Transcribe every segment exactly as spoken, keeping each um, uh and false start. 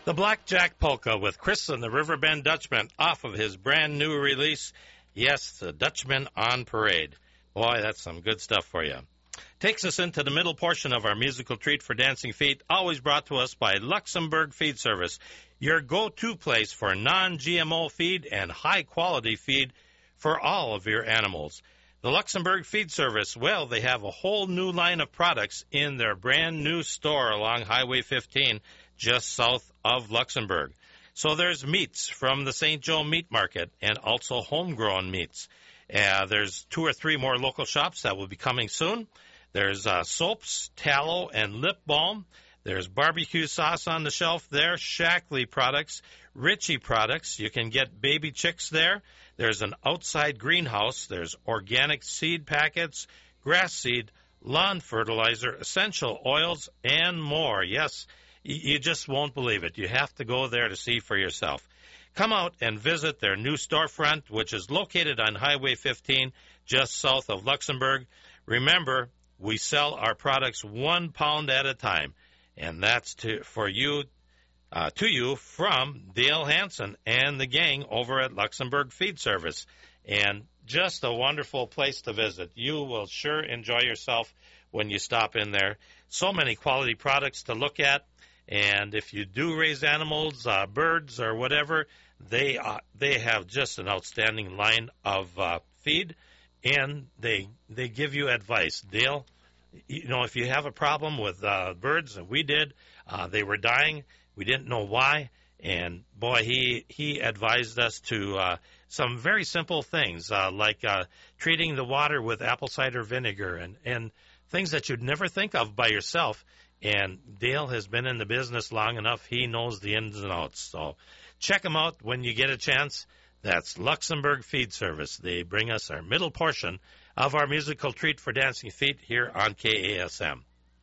The Blackjack Polka with Chris and the Riverbend Dutchman off of his brand new release, yes, the Dutchman on Parade. Boy, that's some good stuff for you. Takes us into the middle portion of our musical treat for dancing feet, always brought to us by Luxembourg Feed Service, your go-to place for non-G M O feed and high-quality feed for all of your animals. The Luxembourg Feed Service, well, they have a whole new line of products in their brand new store along Highway fifteen, just south of Luxembourg. So there's meats from the Saint Joe Meat Market and also homegrown meats. Uh, there's two or three more local shops that will be coming soon. There's uh, soaps, tallow, and lip balm. There's barbecue sauce on the shelf there, Shackley products, Ritchie products. You can get baby chicks there. There's an outside greenhouse. There's organic seed packets, grass seed, lawn fertilizer, essential oils, and more. Yes, you just won't believe it. You have to go there to see for yourself. Come out and visit their new storefront, which is located on Highway fifteen, just south of Luxembourg. Remember, we sell our products one pound at a time, and that's to, for you, uh, to you from Dale Hansen and the gang over at Luxembourg Feed Service. And just a wonderful place to visit. You will sure enjoy yourself when you stop in there. So many quality products to look at. And if you do raise animals, uh, birds or whatever, they uh, they have just an outstanding line of uh, feed, and they they give you advice. Dale, you know, if you have a problem with uh, birds, and we did, uh, they were dying, we didn't know why, and boy, he he advised us to uh, some very simple things uh, like uh, treating the water with apple cider vinegar and and things that you'd never think of by yourself. And Dale has been in the business long enough. He knows the ins and outs. So check him out when you get a chance. That's Luxembourg Feed Service. They bring us our middle portion of our musical treat for dancing feet here on K A S M.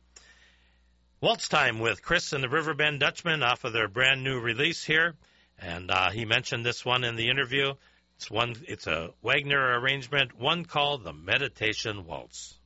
Waltz time with Chris and the Riverbend Dutchman off of their brand new release here. And uh, he mentioned this one in the interview. It's one. It's a Wagner arrangement, one called the Meditation Waltz.